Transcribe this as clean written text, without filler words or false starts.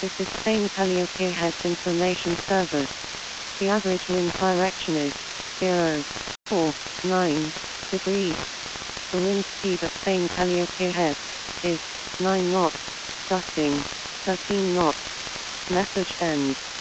This is Spain Calliope Heads Information Service. The average wind direction is 0.49 degrees. The wind speed at Spain Calliope Heads is 9 knots, gusting 13 knots. Message ends.